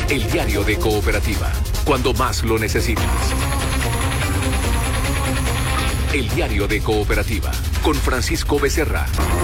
El diario de Cooperativa, cuando más lo necesitas. El diario de Cooperativa, con Francisco Becerra.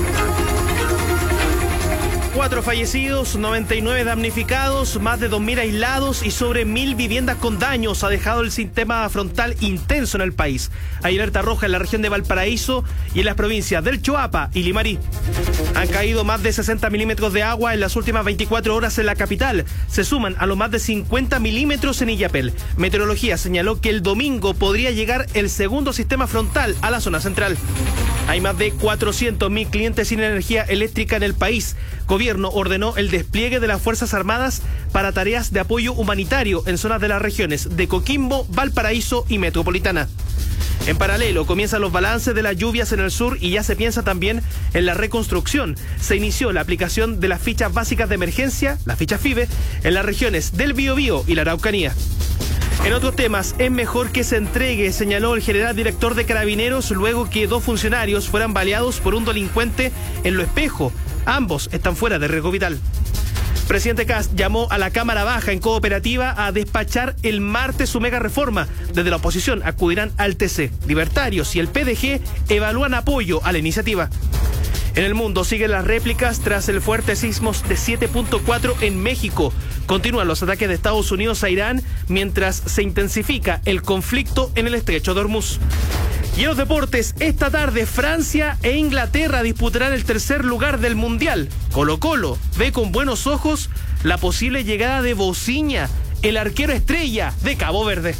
4 fallecidos, 99 damnificados, más de 2.000 aislados y sobre 1.000 viviendas con daños ha dejado el sistema frontal intenso en el país. Hay alerta roja en la región de Valparaíso y en las provincias del Choapa y Limarí. Han caído más de 60 milímetros de agua en las últimas 24 horas en la capital. Se suman a los más de 50 milímetros en Illapel. Meteorología señaló que el domingo podría llegar el segundo sistema frontal a la zona central. Hay más de 400.000 clientes sin energía eléctrica en el país. Gobierno ordenó el despliegue de las Fuerzas Armadas para tareas de apoyo humanitario en zonas de las regiones de Coquimbo, Valparaíso y Metropolitana. En paralelo, comienzan los balances de las lluvias en el sur y ya se piensa también en la reconstrucción. Se inició la aplicación de las fichas básicas de emergencia, las fichas FIBE, en las regiones del Biobío y la Araucanía. En otros temas, es mejor que se entregue, señaló el general director de Carabineros luego que 2 funcionarios fueran baleados por un delincuente en Lo Espejo. Ambos están fuera de riesgo vital. Presidente Kast llamó a la Cámara Baja en Cooperativa a despachar el martes su mega reforma. Desde la oposición acudirán al TC. Libertarios y el PDG evalúan apoyo a la iniciativa. En el mundo siguen las réplicas tras el fuerte sismo de 7.4 en México. Continúan los ataques de Estados Unidos a Irán mientras se intensifica el conflicto en el estrecho de Hormuz. Y en los deportes, esta tarde Francia e Inglaterra disputarán el tercer lugar del Mundial. Colo-Colo ve con buenos ojos la posible llegada de Bociña, el arquero estrella de Cabo Verde.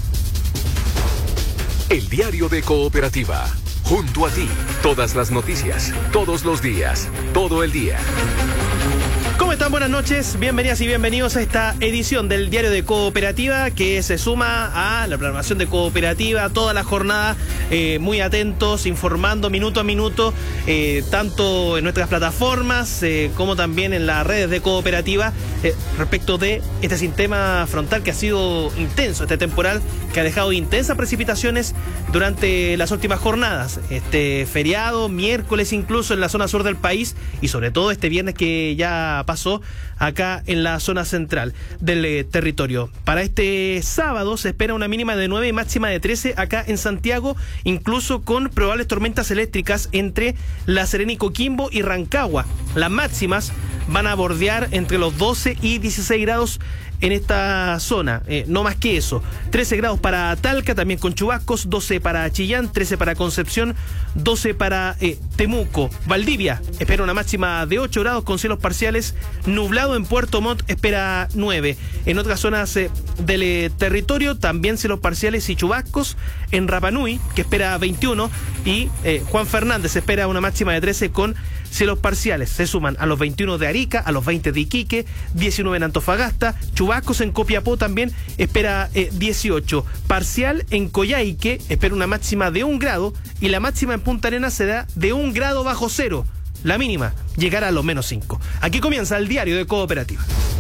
El diario de Cooperativa, junto a ti, todas las noticias, todos los días, todo el día. ¿Cómo están? Buenas noches, bienvenidas y bienvenidos a esta edición del Diario de Cooperativa que se suma a la programación de Cooperativa toda la jornada, muy atentos, informando minuto a minuto, tanto en nuestras plataformas como también en las redes de Cooperativa respecto de este sistema frontal que ha sido intenso, este temporal que ha dejado intensas precipitaciones durante las últimas jornadas, este feriado, miércoles incluso en la zona sur del país y sobre todo este viernes que ya pasó acá en la zona central del territorio. Para este sábado se espera una mínima de 9 y máxima de 13 acá en Santiago, incluso con probables tormentas eléctricas entre La Serena y Coquimbo y Rancagua. Las máximas van a bordear entre los 12 y 16 grados en esta zona, no más que eso. 13 grados para Talca, también con chubascos, 12 para Chillán, 13 para Concepción, 12 para Temuco. Valdivia espera una máxima de 8 grados con cielos parciales, nublado en Puerto Montt espera 9. En otras zonas del territorio también cielos parciales y chubascos. En Rapa Nui, que espera 21, y Juan Fernández espera una máxima de 13 con cielos parciales. Se suman a los 21 de Arica, a los 20 de Iquique, 19 en Antofagasta, chubascos en Copiapó también espera 18. Parcial en Coyhaique espera una máxima de 1 grado y la máxima en Punta Arenas será de 1 grado bajo cero. La mínima llegará a los -5. Aquí comienza el diario de Cooperativa.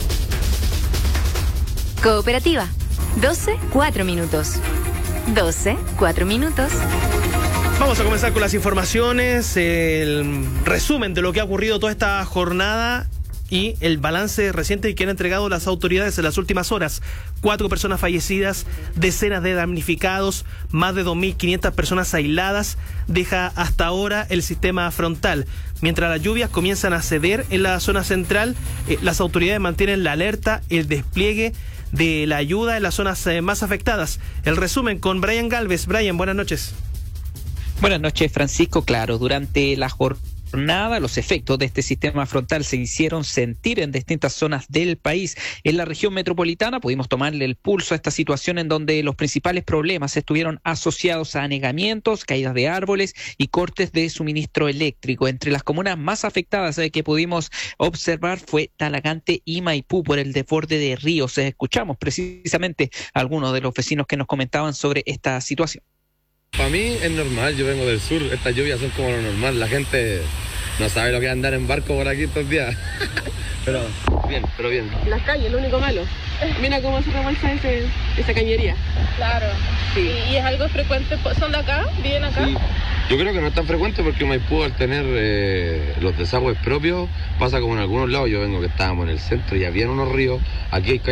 Cooperativa, 12, 4 minutos. 12, 4 minutos. Vamos a comenzar con las informaciones, el resumen de lo que ha ocurrido toda esta jornada y el balance reciente que han entregado las autoridades en las últimas horas. 4 personas fallecidas, decenas de damnificados, más de 2.500 personas aisladas, deja hasta ahora el sistema frontal. Mientras las lluvias comienzan a ceder en la zona central, las autoridades mantienen la alerta, el despliegue de la ayuda en las zonas más afectadas. El resumen con Brian Galvez. Brian, buenas noches. Buenas noches, Francisco. Claro, durante la jornada los efectos de este sistema frontal se hicieron sentir en distintas zonas del país. En la región metropolitana pudimos tomarle el pulso a esta situación en donde los principales problemas estuvieron asociados a anegamientos, caídas de árboles y cortes de suministro eléctrico. Entre las comunas más afectadas que pudimos observar fue Talagante y Maipú por el desborde de ríos. Escuchamos precisamente a algunos de los vecinos que nos comentaban sobre esta situación. Para mí es normal, yo vengo del sur, estas lluvias son como lo normal, la gente no sabe lo que es andar en barco por aquí estos días. Pero bien. Las calles, lo único malo. Mira cómo se rebalsa esa cañería. Claro. Sí. ¿Y es algo frecuente? ¿Son de acá? ¿Viven acá? Sí. Yo creo que no es tan frecuente porque Maipú al tener los desagües propios pasa como en algunos lados. Yo vengo que estábamos en el centro y había unos ríos, aquí hay